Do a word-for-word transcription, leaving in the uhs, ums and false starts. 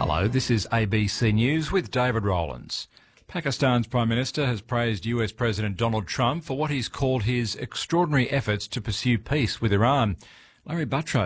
Hello, this is A B C News with David Rowlands. Pakistan's Prime Minister has praised U S President Donald Trump for what he's called his extraordinary efforts to pursue peace with Iran. Larry Buttrose